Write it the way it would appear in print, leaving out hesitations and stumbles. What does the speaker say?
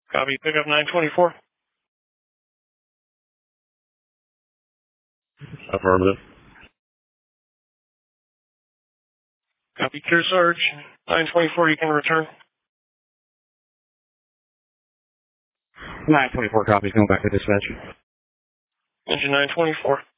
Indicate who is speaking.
Speaker 1: Copy, pickup 924.
Speaker 2: Affirmative.
Speaker 1: Copy, Clear Sarge. 924, you can return.
Speaker 2: 924 copies, going back to dispatch.
Speaker 1: Engine 924.